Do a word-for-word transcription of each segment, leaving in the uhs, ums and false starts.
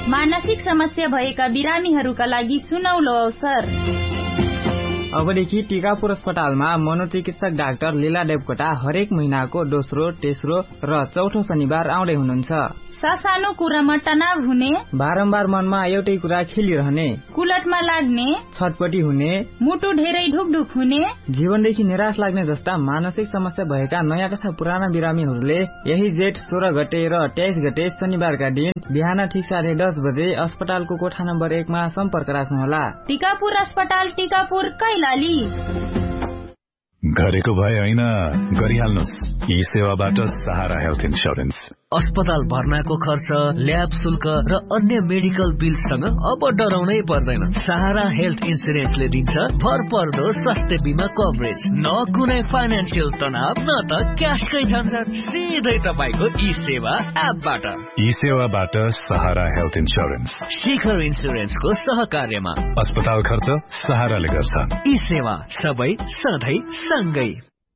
मानसिक समस्या भएका बिरामीहरूका लागि सुनौलो अवसर। अबदेखि टिकापुर अस्पतालमा मनोचिकित्सक डाक्टर लीला देवकोटा हरेक महिनाको दोस्रो, तेस्रो र चौथो शनिबार आउँदै हुनुहुन्छ। सासानो कुरामा तनाव हुने, बारम्बार मनमा एउटै कुरा खेलिरहने, कुलटमा लाग्ने, छटपटी हुने, मुटु धेरै ढुकढुक हुने, जीवनदेखि निराश लाग्ने जस्ता मानसिक समस्या भएका नयाँ तथा पुराना बिरामीहरूले यही जेठ सोह्र गते र तेइस गते शनिबारका दिन बिहान ठिक साढे दस बजे अस्पतालको कोठा नम्बर एकमा सम्पर्क राख्नुहोला। टिकापुर अस्पताल, टिकापुर, कैलाली। गरेको भए होइन, गरिहाल्नुहोस्। यी सेवाबाट सहारा हेल्थ इन्स्योरेन्स। अस्पताल भर्नाको खर्च, ल्याब शुल्क र अन्य मेडिकल बिलसँग अब डराउनै पर्दैन। सहारा हेल्थ इन्स्योरेन्सले दिन्छ भरपर्दो स्वास्थ्य बिमा कभरेज। न कुनै फाइनेन्सियल तनाव, न त क्यासकै झन्झट, सिधै तपाईको ई सेवा एपबाट। ई सेवाबाट सहारा हेल्थ इन्स्योरेन्स, शिखर इन्स्योरेन्सको सहकार्यमा। अस्पताल खर्च सहाराले गर्छ। ई सेवा सबै सधैँ सँगै।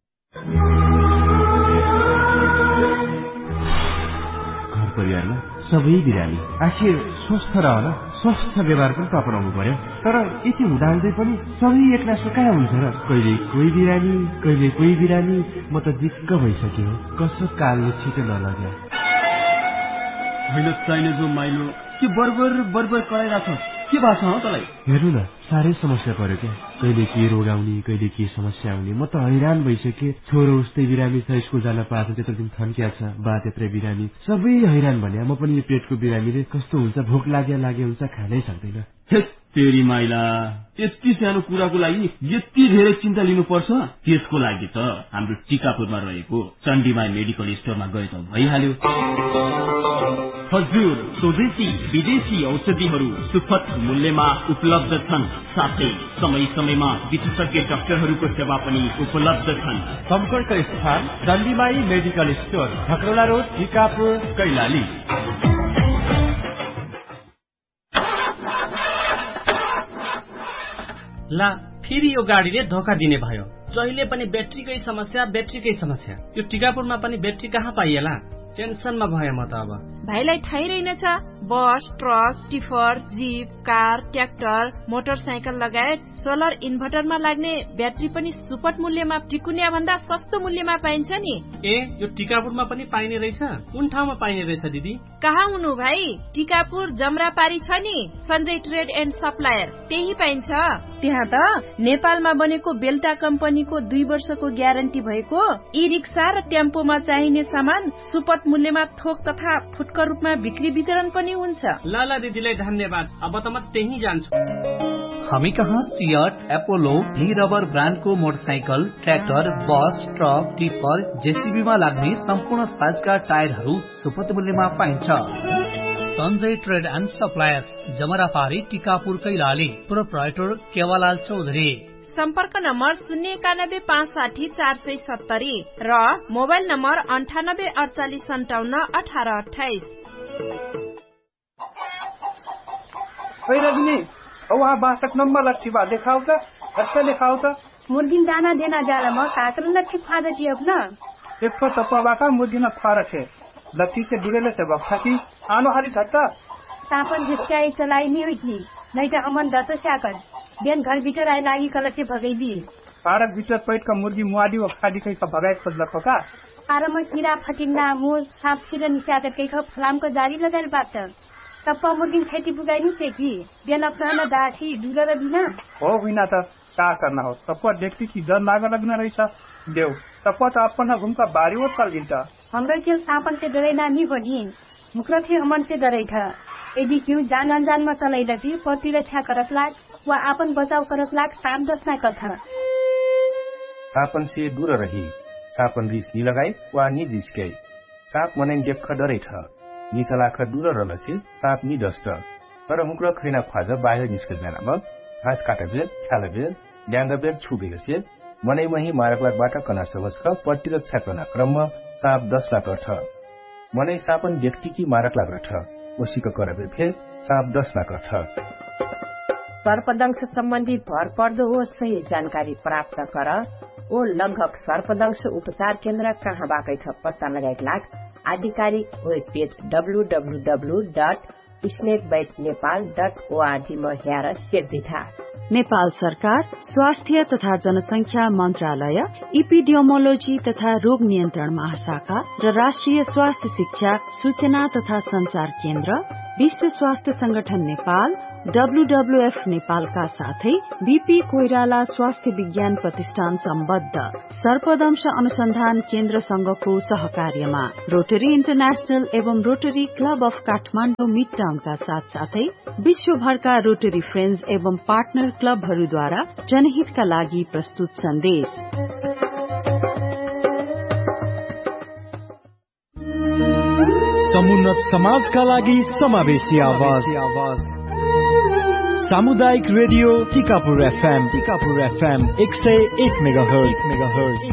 परिवारमा सबै बिरामी आखिर स्वस्थ रहन स्वस्थ व्यवहार पनि अपनाउनु पर्यो। तर यति हुँदाहुँदै पनि सबै एक्लासो कहाँ हुन्छ र? कहिले कोही बिरामी, कहिले कोही बिरामी। म त दिक्क भइसक्यो। कसो कालले छिटो नलग्यो। होइन चाहिने जो माइलो के बर्बर बर्बर कराइरहेको छ, के भएको छ तँलाई? हेर्नु न, साह्रै समस्या पर्यो क्या। कहिले के रोग आउने, कहिले के समस्या आउने। म त हैरान भइसके। छोरो उस्तै बिरामी छ, स्कुल जान पाएको त्यत्रो दिन थन्किया छ, बा त्यत्रै बिरामी, सबै हैरान भने। म पनि यो पेटको बिरामीले कस्तो हुन्छ, भोक लाग्या लागे हुन्छ, खानै सक्दैन। तेरी माइला, यति सानो कुराको लागि यति धेरै चिन्ता लिनुपर्छ? त्यसको लागि त हाम्रो टिकापुरमा रहेको चण्डीमाई मेडिकल स्टोरमा गए त भइहाल्यो। हजुर, स्वदेशी विदेशी औषधिहरू सुपथ मूल्यमा उपलब्ध छन्। साथै समय समयमा विशेषज्ञ डाक्टरहरूको सेवा पनि उपलब्ध छन्। सम्पर्क स्थान चण्डीमाई medical store, झकरोला road, Tikapur, Kailali. ला फेरि यो गाडीले धोका दिने भयो। जहिले पनि ब्याट्रीकै समस्या, ब्याट्रीकै समस्या। यो टिकापुरमा पनि ब्याट्री कहाँ पाइएला? टेन्सनमा भयो म त अब। भाइलाई थाहै रहेनछ, बस, truck, tipper, jeep, car, tractor, motorcycle लगायत सोलर इन्भर्टरमा लाग्ने ब्याट्री पनि सुपथ मूल्यमा टिकुनिया भन्दा सस्तो मूल्यमा पाइन्छ नि। ए, यो टिकापुरमा पनि पाइने रहेछ? कुन ठाउँमा पाइने रहेछ दिदी? कहाँ हुनु भाइ? टिकापुर जमरापारी छ नि, सञ्जय ट्रेड एन्ड सप्लायर, त्यही पाइन्छ। त्यहाँ त नेपालमा बनेको बेल्टा कम्पनीको दुई वर्षको ग्यारेन्टी भएको ई रिक्सा र टेम्पोमा चाहिने सामान सुपथ मूल्यमा थोक तथा फुटकर रूपमा बिक्री वितरण पनि हुन्छ। लाला दिदीलाई धन्यवाद। अब त म त्यही जान्छु। हामी कहाँ सियट, एपोलो, ली रबर ब्रान्डको मोटरसाइकल, ट्र्याक्टर, बस, ट्रक, टिपर, जेसीबीमा लाग्ने सम्पूर्ण साइजका टायरहरू सुपथ मूल्यमा पाइन्छ। Sanjay trade and suppliers, जमरापारी, Tikapur, Kailali. Proprietor केवालाल Chaudhary. सम्पर्क नम्बर शून्य एकानब्बे पाँच साठी चार सय सत्तरी र मोबाइल नम्बर अन्ठानब्बे अडचालिस सन्ताउन्न अठार अठाइस। वहाँ बासठ नंबर लट्ठी बा देखाओ त, अच्छा देखाओ त। मुर्गिन दाना देना जाला म काकर लट्ठी फाद दियो न। एक तो तपवा का मुर्गिन फार छे लट्ठी से डिरेले से बक्सा की आनो हरी झट्टा तापन जिसकाई चलाई नहीं हुई थी, नहीं तो अमन दस स्याकर बेन घर भीतर आए लागी कलचे भगई दी। पारक भीतर पैठ का मुर्गी मुआदी व खादी कई का भगाई खोज लखो का। आराम कीड़ा फटिंगा मोर सांप सिरन स्याकर कई का फलाम को जारी लगाल बात। तप्पा मुर्गी खेती पुगाई नहीं थे की बेन अपना दाठी दूर बिना हो बिना त का करना हो। तप्पा देखती की जन नागा लगना रही सा देव तप्पा तो अपन घूमका बारी वो चल गिलता। हमरे के सांपन से डरे ना नहीं बनी मुखरा थे हमन से डरे था। यदि क्यों जान अनजान में चलाई लगी पति रक्षा करत लाग व आपन बचाव करत लाग साम दस ना कथा। सांपन से दूर रही सांपन रिस नी लगाई वा नी जिसके सांप मनै देख डरे था नी चलाख दूर रहलसे सांप नी डस्ट तर मुक्र खैना ख्वाज बाहिर निस्क जान म घाँस काट बेल छाल बेल ड्याङ्ग बेल छुबेर से मनै मही मारकलागबाट कना सबस्क पट्टी रक्षा करना क्रम सांप दस लाख अर्थ मनै सांपन व्यक्ति की मारकलाग रथ उसीको करबे फेर सांप दस लाख अर्थ। सर्पदंश सम्बन्धी भरपर्दो हो सही जानकारी प्राप्त कर ओ लगभग सर्पदंश उपचार केन्द्र कहाँ बाकै छ पत्ता लगाएका लाग आधिकारिक web page W W W dot snake bite Nepal dot ओआरजीमा हेरेर सेक्दिथा। नेपाल सरकार स्वास्थ्य तथा जनसंख्या मन्त्रालय, इपिडियोमोलोजी तथा रोग नियन्त्रण महाशाखा र राष्ट्रिय स्वास्थ्य शिक्षा सूचना तथा संचार केन्द्र, विश्व स्वास्थ्य संगठन नेपाल, डब्ल्यूडब्ल्यूएफ नेपालका साथै बीपी कोइराला स्वास्थ्य विज्ञान प्रतिष्ठान सम्बद्ध सर्पदंश अनुसन्धान केन्द्र संघको सहकार्यमा रोटरी इन्टरनेशनल एवं rotary club of Kathmandu mid टाउनका साथसाथै विश्वभरका रोटरी फ्रेन्ड्स एवं पार्टनर क्लबहरूद्वारा जनहितका लागि प्रस्तुत सन्देश। समुन्नत समाजका लागि समावेशी आवाज सामुदायिक radio Tikapur FM Tikapur FM एक सय एक मेगाहर्ज मेगाहर्ज